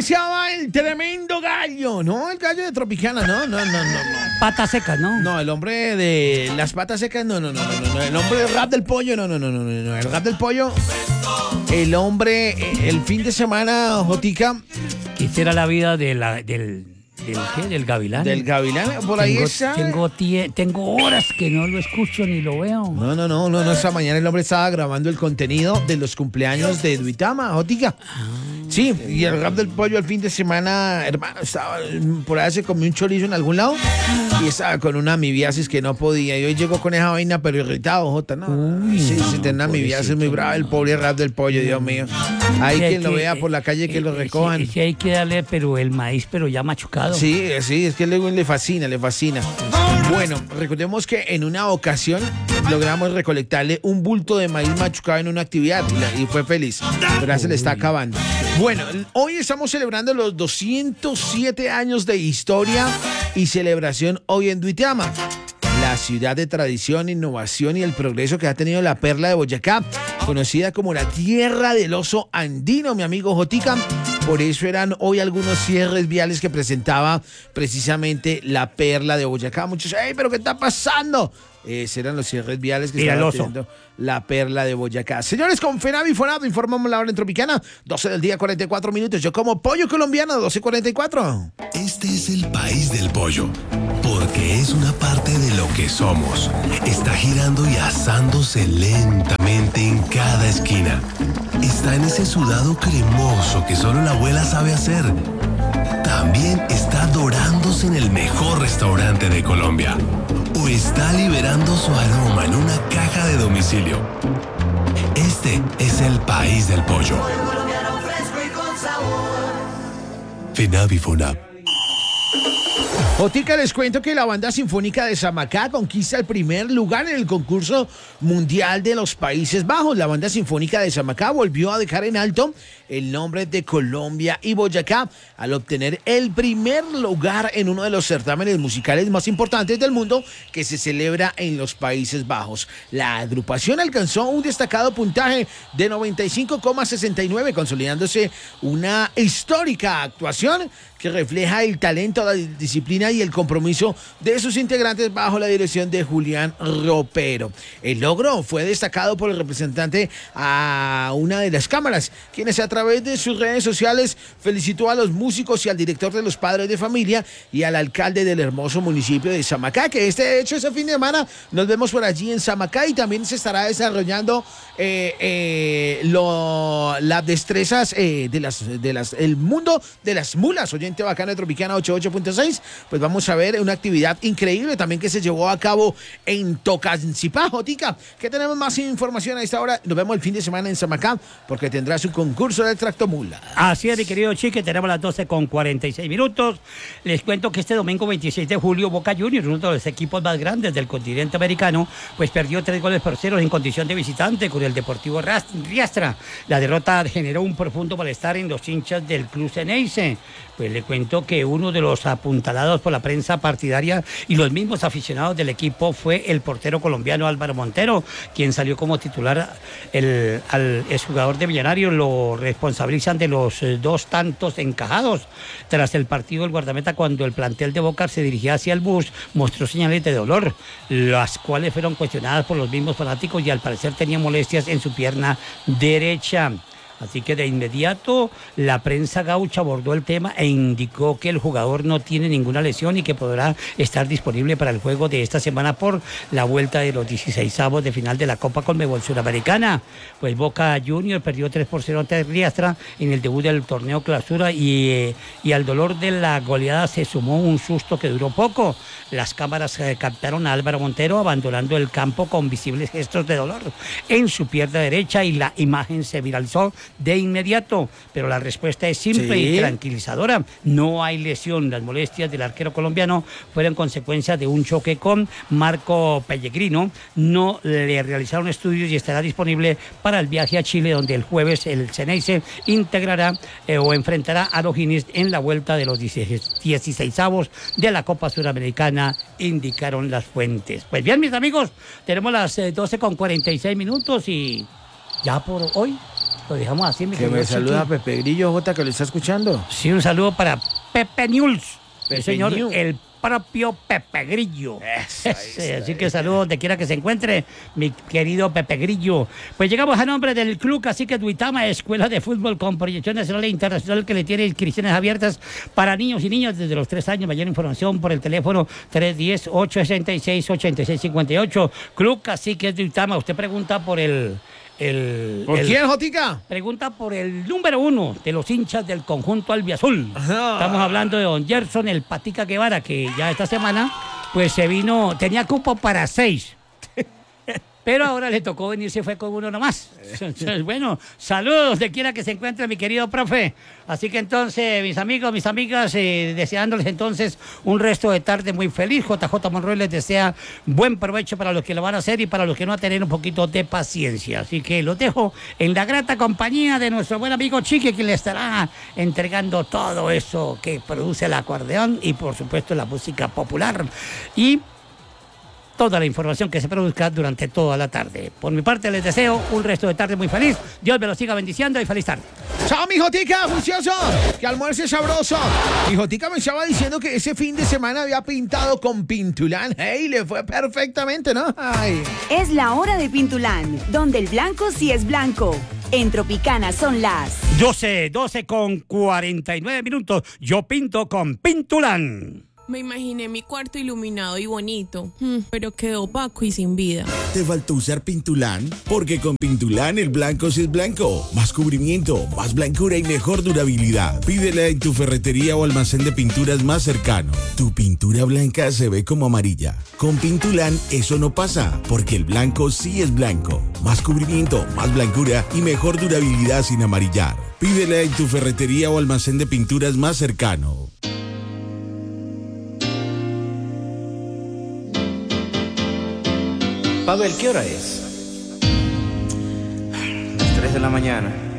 iniciaba el tremendo gallo, no el gallo de Tropicana, no. Patas secas, ¿no? No, el hombre de las patas secas, no. El hombre del rap del pollo, no. El rap del pollo, el hombre, el fin de semana, Jotica. Quisiera la vida del ¿qué? Del gavilán. Del gavilán, por ahí está. Tengo horas que no lo escucho ni lo veo. No. Esta mañana el hombre estaba grabando el contenido de los cumpleaños de Duitama, Jotica. Sí, y el rap del pollo el fin de semana, hermano, estaba por ahí, se comió un chorizo en algún lado y estaba con una amibiasis que no podía. Y hoy llegó con esa vaina, pero irritado, Jota, ¿no? Sí, tiene una amibiasis muy brava, el pobre rap del pollo, Dios mío. Hay quien lo vea por la calle, que lo recojan. Sí, hay que darle, pero el maíz, pero ya machucado. Sí, es que luego le fascina. Bueno, recordemos que en una ocasión logramos recolectarle un bulto de maíz machucado en una actividad y fue feliz, pero ya se le está acabando. Bueno, hoy estamos celebrando los 207 años de historia y celebración hoy en Duitama, la ciudad de tradición, innovación y el progreso que ha tenido la perla de Boyacá, conocida como la tierra del oso andino, mi amigo Jotica. Por eso eran hoy algunos cierres viales que presentaba precisamente la perla de Boyacá. Muchos, ¡ey, pero qué está pasando! Eran los cierres viales que estaba teniendo la perla de Boyacá. Señores, con Fenavi Fonado informamos la hora en Tropicana, 12 del día, 44 minutos. Yo como pollo colombiano, 12:44. Este es el país del pollo, porque es una parte de lo que somos. Está girando y asándose lentamente en cada esquina. Está en ese sudado cremoso que solo la abuela sabe hacer. También está dorándose en el mejor restaurante de Colombia. O está liberando su aroma en una caja de domicilio. Este es el país del pollo. Fenavi Fonab. Jotica, les cuento que la banda sinfónica de Samacá conquista el primer lugar en el concurso mundial de los Países Bajos. La banda sinfónica de Samacá volvió a dejar en alto el nombre de Colombia y Boyacá al obtener el primer lugar en uno de los certámenes musicales más importantes del mundo que se celebra en los Países Bajos. La agrupación alcanzó un destacado puntaje de 95,69, consolidándose una histórica actuación que refleja el talento, la disciplina y el compromiso de sus integrantes bajo la dirección de Julián Ropero. El logro fue destacado por el representante a una de las cámaras, quienes a través de sus redes sociales felicitó a los músicos y al director de los padres de familia y al alcalde del hermoso municipio de Samacá, que ese fin de semana nos vemos por allí en Samacá y también se estará desarrollando las destrezas el mundo de las mulas. Oyente bacana de Tropicana 88.6, pues vamos a ver una actividad increíble también que se llevó a cabo en Tocancipá. Jotica, ¿qué tenemos más información a esta hora? Nos vemos el fin de semana en Samacá porque tendrá su concurso de tractomula. Así es, mi querido Chique, tenemos las 12:46 minutos. Les cuento que este domingo 26 de julio Boca Juniors, uno de los equipos más grandes del continente americano, pues perdió 3-0 en condición de visitante con el Deportivo Riastra. La derrota generó un profundo malestar en los hinchas del club Ceneice. Pues le cuento que uno de los apuntalados por la prensa partidaria y los mismos aficionados del equipo fue el portero colombiano Álvaro Montero, quien salió como titular. Al exjugador de Millonarios lo responsabilizan de los 2 tantos encajados. Tras el partido, el guardameta, cuando el plantel de Boca se dirigía hacia el bus, mostró señales de dolor, las cuales fueron cuestionadas por los mismos fanáticos y al parecer tenía molestias en su pierna derecha. Así que de inmediato la prensa gaucha abordó el tema e indicó que el jugador no tiene ninguna lesión y que podrá estar disponible para el juego de esta semana por la vuelta de los 16avos de final de la Copa Conmebol Suramericana. Pues Boca Juniors perdió 3-0 ante Riastra en el debut del torneo Clausura y al dolor de la goleada se sumó un susto que duró poco. Las cámaras captaron a Álvaro Montero abandonando el campo con visibles gestos de dolor en su pierna derecha y la imagen se viralizó de inmediato, pero la respuesta es simple y tranquilizadora. No hay lesión. Las molestias del arquero colombiano fueron consecuencia de un choque con Marco Pellegrino. No le realizaron estudios y estará disponible para el viaje a Chile, donde el jueves el Ceneice integrará o enfrentará a O'Higgins en la vuelta de los 16avos de la Copa Suramericana, indicaron las fuentes. Pues bien, mis amigos, tenemos las 12:46 minutos y ya por hoy lo dejamos así, mi Que querido me saluda Chiqui. Pepe Grillo, Jota, que lo está escuchando. Sí, un saludo para Pepe News. Pepe El señor, News. el propio Pepe Grillo. Esa, Así que saludos donde quiera que se encuentre, mi querido Pepe Grillo. Pues llegamos a nombre del Club Cacique Duitama, escuela de fútbol con proyección nacional e internacional que le tiene inscripciones abiertas para niños y niñas desde los 3 años. Mayor información por el teléfono 310-866-8658. Club Cacique Duitama. Usted pregunta por ¿Por quién, Jotica? Pregunta por el número 1 de los hinchas del conjunto albiazul. Ajá. Estamos hablando de don Gerson, el Patica Guevara, que ya esta semana pues se vino, tenía cupo para 6. Pero ahora le tocó venirse, fue con uno nomás. Entonces, bueno, saludos donde quiera que se encuentre mi querido profe. Así que entonces, mis amigos, mis amigas, deseándoles entonces un resto de tarde muy feliz. JJ Monroy les desea buen provecho para los que lo van a hacer y para los que no, a tener un poquito de paciencia. Así que los dejo en la grata compañía de nuestro buen amigo Chique, quien le estará entregando todo eso que produce el acordeón y por supuesto la música popular. Y toda la información que se produzca durante toda la tarde. Por mi parte, les deseo un resto de tarde muy feliz. Dios me lo siga bendiciendo y feliz tarde. Chao, mi Jotica, juicioso. Que almuerce sabroso. Mi Jotica me estaba diciendo que ese fin de semana había pintado con Pintulán. Hey, le fue perfectamente, ¿no? Ay. Es la hora de Pintulán, donde el blanco sí es blanco. En Tropicana son las 12 con 49 minutos. Yo pinto con Pintulán. Me imaginé mi cuarto iluminado y bonito, pero quedó opaco y sin vida. ¿Te faltó usar Pintulán? Porque con Pintulán el blanco sí es blanco. Más cubrimiento, más blancura y mejor durabilidad. Pídela en tu ferretería o almacén de pinturas más cercano. Tu pintura blanca se ve como amarilla. Con Pintulán eso no pasa, porque el blanco sí es blanco. Más cubrimiento, más blancura y mejor durabilidad sin amarillar. Pídela en tu ferretería o almacén de pinturas más cercano. Pavel, ¿qué hora es? Las 3 de la mañana.